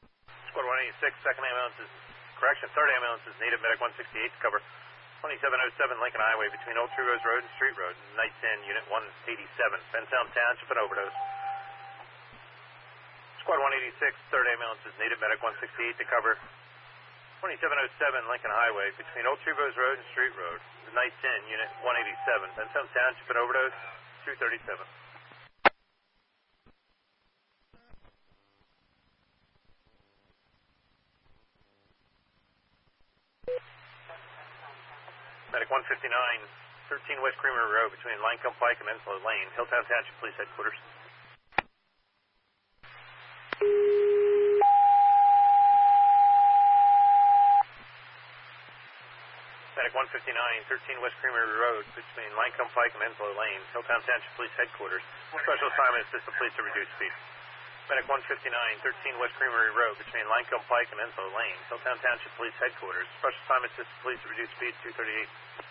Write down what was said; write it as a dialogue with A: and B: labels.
A: Squad 186, second ambulance is, third ambulance is needed, medic 168 to cover 2707 Lincoln Highway between Old Trugos Road and Street Road. Night 10, unit 187, Bensalem Township, an overdose. Squad 186, third ambulance is needed, medic 168 to cover 2707 Lincoln Highway between Old Trugos Road and Street Road. Night 10, unit 187, Bensalem Township, an overdose, 237. Medic 159, 13 West Creamery Road between Linecomb Pike and Enslow Lane, Hilltown Township Police Headquarters. Medic 159, 13 West Creamery Road between Linecomb Pike and Enslow Lane, Hilltown Township Police Headquarters. Special assignment assist the police to reduce speed. Medic 159, 13 West Creamery Road between Linecomb Pike and Enslow Lane, Hilltown Township Police Headquarters. Special assignment assist the police to reduce speed 238.